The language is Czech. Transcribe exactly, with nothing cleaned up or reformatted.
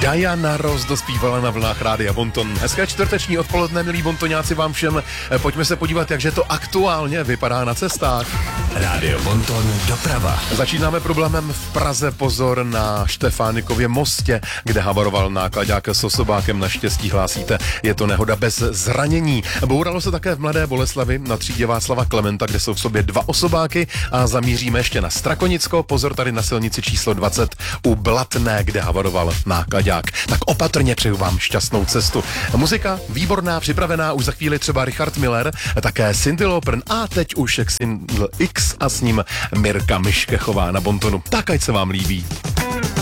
Diana Ross dospívala na vlnách Rádia Bonton. Hezké čtvrteční odpoledne, milí bontoňáci, vám všem. Pojďme se podívat, jakže to aktuálně vypadá na cestách. Rádio Bonton doprava. Začínáme problémem v Praze. Pozor na Štefánikově mostě, kde havaroval náklaďák s osobákem. Naštěstí hlásíte, je to nehoda bez zranění. Bouralo se také v Mladé Boleslavi na třídě Václava Klementa, kde jsou v sobě dva osobáky, a zamíříme ještě na Strakonicko. Pozor tady na silnici číslo dvacet u Blatné, kde havaroval náklaďák. Tak opatrně přeju vám šťastnou cestu. Muzika výborná, připravená, už za chvíli třeba Richard Miller, také Cyndi Lauper a teď už Single X a s ním Mirka Myškechová na Bontonu. Tak ať se vám líbí.